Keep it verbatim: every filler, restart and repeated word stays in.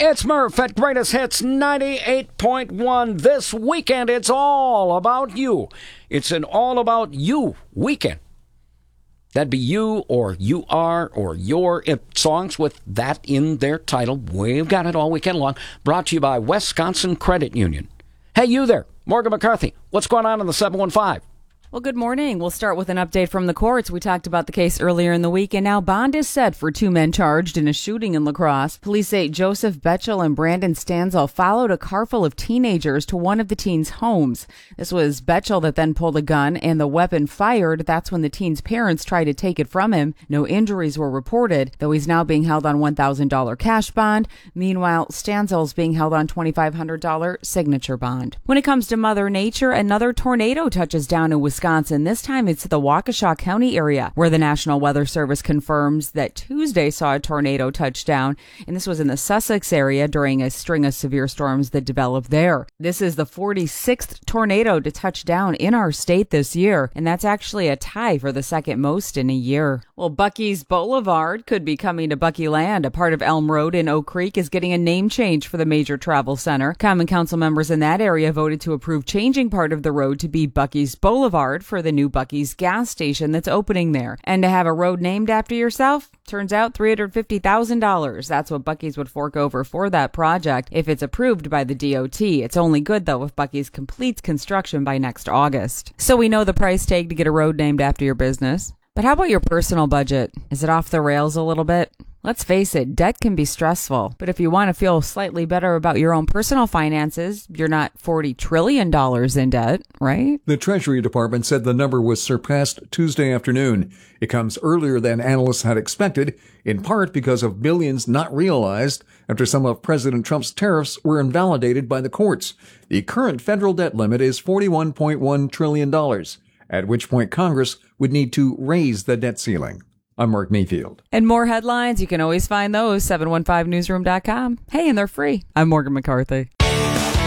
It's Murph at Greatest Hits ninety-eight point one. This weekend, it's all about you. It's an all about you weekend. That'd be you or you are or your uh, songs with that in their title. We've got it all weekend long. Brought to you by Wisconsin Credit Union. Hey, you there, Morgan McCarthy. What's going on in the seven one five? Well, good morning. We'll start with an update from the courts. We talked about the case earlier in the week, and now bond is set for two men charged in a shooting in La Crosse. Police say Joseph Betchel and Brandon Stanzel followed a car full of teenagers to one of the teens' homes. This was Betchel that then pulled a gun, and the weapon fired. That's when the teen's parents tried to take it from him. No injuries were reported, though he's now being held on one thousand dollars cash bond. Meanwhile, Stanzel's being held on twenty-five hundred dollars signature bond. When it comes to Mother Nature, another tornado touches down in Wisconsin. Wisconsin. This time it's the Waukesha County area where the National Weather Service confirms that Tuesday saw a tornado touch down, and this was in the Sussex area during a string of severe storms that developed there. This is the forty-sixth tornado to touch down in our state this year, and that's actually a tie for the second most in a year. Well, Buc-ee's Boulevard could be coming to Buc-ee Land. A part of Elm Road in Oak Creek is getting a name change for the major travel center. Common Council members in that area voted to approve changing part of the road to be Buc-ee's Boulevard for the new Buc-ee's gas station that's opening there. And to have a road named after yourself, turns out three hundred fifty thousand dollars. That's what Buc-ee's would fork over for that project if it's approved by the D O T. It's only good, though, if Buc-ee's completes construction by next August. So we know the price tag to get a road named after your business. But how about your personal budget? Is it off the rails a little bit? Let's face it, debt can be stressful. But if you want to feel slightly better about your own personal finances, you're not forty trillion dollars in debt, right? The Treasury Department said the number was surpassed Tuesday afternoon. It comes earlier than analysts had expected, in part because of billions not realized after some of President Trump's tariffs were invalidated by the courts. The current federal debt limit is forty-one point one trillion dollars, at which point Congress would need to raise the debt ceiling. I'm Mark Mayfield. And more headlines, you can always find those, seven one five newsroom dot com. Hey, and they're free. I'm Morgan McCarthy.